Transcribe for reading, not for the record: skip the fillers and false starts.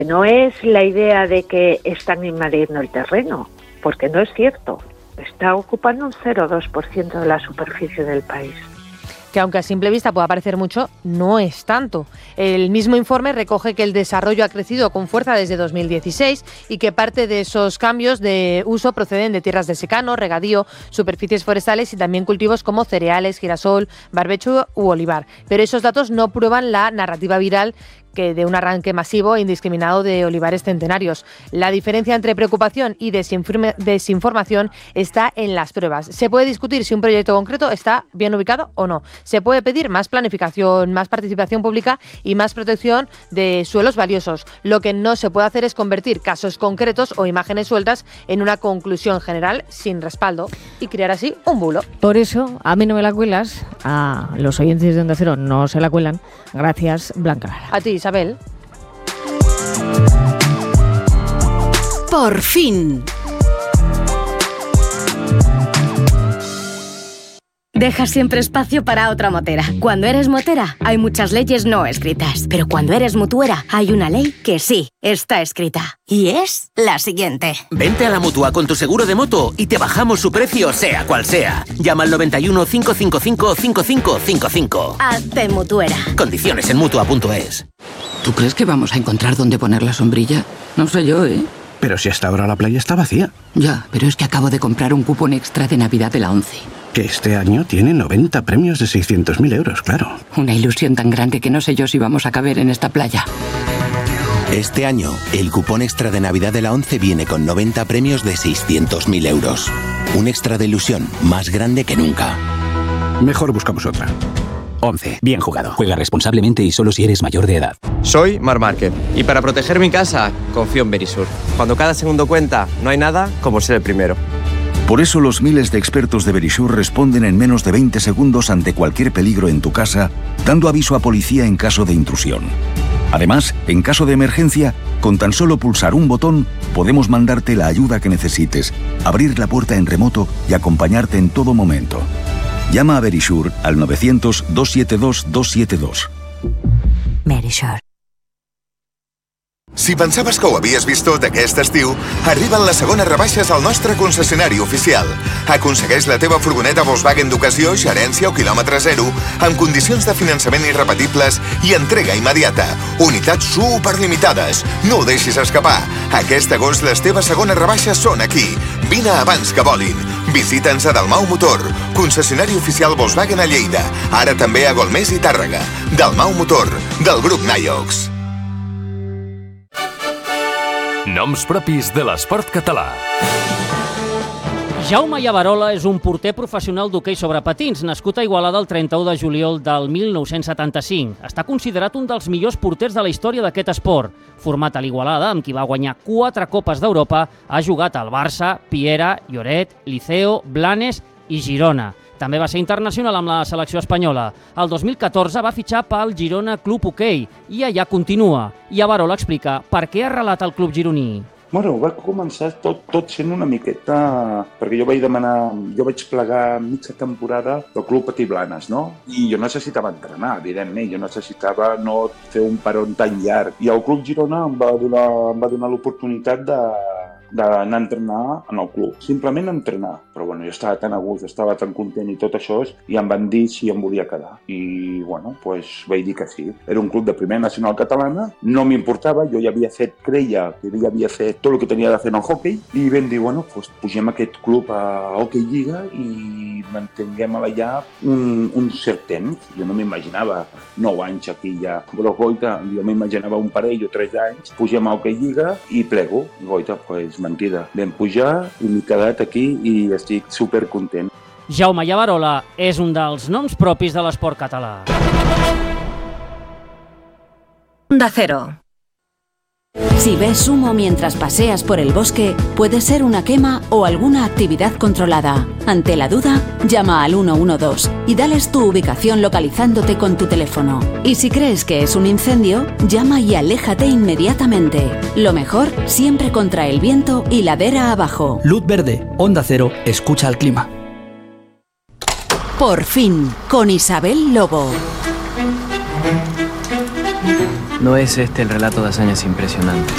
No es la idea de que están invadiendo el terreno, porque no es cierto. Está ocupando un 0,2% de la superficie del país. Que aunque a simple vista pueda parecer mucho, no es tanto. El mismo informe recoge que el desarrollo ha crecido con fuerza desde 2016 y que parte de esos cambios de uso proceden de tierras de secano, regadío, superficies forestales y también cultivos como cereales, girasol, barbecho u olivar. Pero esos datos no prueban la narrativa viral que de un arranque masivo e indiscriminado de olivares centenarios. La diferencia entre preocupación y desinformación está en las pruebas. Se puede discutir si un proyecto concreto está bien ubicado o no. Se puede pedir más planificación, más participación pública y más protección de suelos valiosos. Lo que no se puede hacer es convertir casos concretos o imágenes sueltas en una conclusión general sin respaldo y crear así un bulo. Por eso, a mí no me la cuelas, a los oyentes de Onda Cero no se la cuelan. Gracias, Blanca Lara. A ti, Isabel. Por fin. Deja siempre espacio para otra motera. Cuando eres motera, hay muchas leyes no escritas. Pero cuando eres mutuera, hay una ley que sí está escrita. Y es la siguiente. Vente a la Mutua con tu seguro de moto y te bajamos su precio, sea cual sea. Llama al 91 555 5555. Hazte mutuera. Condiciones en Mutua.es. ¿Tú crees que vamos a encontrar dónde poner la sombrilla? No sé yo, ¿eh? Pero si hasta ahora la playa está vacía. Ya, pero es que acabo de comprar un cupón extra de Navidad de la ONCE. Que este año tiene 90 premios de 600.000 euros, claro. Una ilusión tan grande que no sé yo si vamos a caber en esta playa. Este año, el cupón extra de Navidad de la ONCE viene con 90 premios de 600.000 euros. Un extra de ilusión más grande que nunca. Mejor buscamos otra. 11. Bien jugado. Juega responsablemente y solo si eres mayor de edad. Soy Marc Márquez y para proteger mi casa confío en Verisur. Cuando cada segundo cuenta, no hay nada como ser el primero. Por eso los miles de expertos de Verisur responden en menos de 20 segundos ante cualquier peligro en tu casa, dando aviso a policía en caso de intrusión. Además, en caso de emergencia, con tan solo pulsar un botón, podemos mandarte la ayuda que necesites, abrir la puerta en remoto y acompañarte en todo momento. Llama a Verisur al 900-272-272. Verisur. Si pensaves que ho havies vist tot aquest estiu, arriben les segones rebaixes al nostre concessionari oficial. Aconsegueix la teva furgoneta Volkswagen d'ocasió, gerència o quilòmetre zero, amb condicions de finançament irrepetibles i entrega immediata. Unitats superlimitades. No ho deixis escapar. Aquest agost les teves segones rebaixes són aquí. Vine abans que volin. Visita'ns a Dalmau Motor, concessionari oficial Volkswagen a Lleida. Ara també a Golmés i Tàrrega. Dalmau Motor, del grup Naiox. Noms propis de l'esport català. Jaume Llavarola és un porter professional d'hoquei sobre patins, nascut a Igualada el 31 de juliol del 1975. Està considerat un dels millors porters de la història d'aquest esport. Format a l'Igualada, amb qui va guanyar 4 Copes d'Europa, ha jugat al Barça, Piera, Lloret, Liceo, Blanes i Girona. També va ser internacional amb la selecció espanyola. El 2014 va fitxar pel Girona Club Hoquei i allà continua. Llavarola explica per què ha arrelat al club gironí. Bueno, va començar tot sent una miqueta... Perquè jo vaig plegar mitja temporada del Club Patí Blanes, no? I jo necessitava entrenar, evidentment. Jo necessitava no fer un peron tan llarg. I el Club Girona em va donar l'oportunitat d'anar a entrenar en el club. Simplement entrenar. Però bueno, jo estava tan a gust, estava tan content i tot això, i em van dir si em volia quedar. I bueno, doncs vaig dir que sí. Era un club de primera nacional catalana, no m'importava, jo ja creia que ja havia fet tot el que tenia de fer en el hoquei, i vam dir, bueno, doncs pugem aquest club a Hoquei Lliga i mantinguem allà un cert temps. Jo no m'imaginava 9 anys aquí ja. Però goita, jo m'imaginava un parell o 3 anys, pugem a Hoquei Lliga i plego. Goita, doncs mentida. Vam pujar i m'he quedat aquí i estic supercontent. Jaume Llavarola és un dels noms propis de l'esport català. Onda Cero. Si ves humo mientras paseas por el bosque, puede ser una quema o alguna actividad controlada. Ante la duda, llama al 112 y dales tu ubicación localizándote con tu teléfono. Y si crees que es un incendio, llama y aléjate inmediatamente. Lo mejor, siempre contra el viento y ladera abajo. Luz verde, Onda Cero, escucha al clima. Por fin, con Isabel Lobo. ¿No es este el relato de hazañas impresionantes?